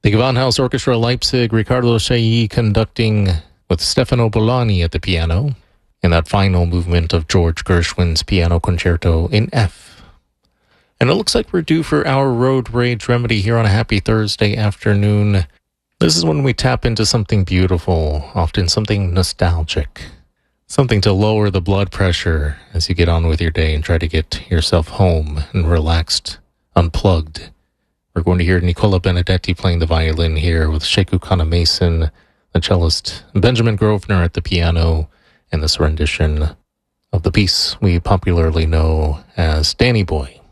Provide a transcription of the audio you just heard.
The Gewandhaus Orchestra Leipzig, Riccardo Chailly conducting with Stefano Bolani at the piano in that final movement of George Gershwin's Piano Concerto in F. And it looks like we're due for our Road Rage Remedy here on a happy Thursday afternoon. This is when we tap into something beautiful, often something nostalgic, something to lower the blood pressure as you get on with your day and try to get yourself home and relaxed, unplugged. We're going to hear Nicola Benedetti playing the violin here with Sheku Kana-Mason, the cellist, Benjamin Grosvenor at the piano, and this rendition of the piece we popularly know as Danny Boy.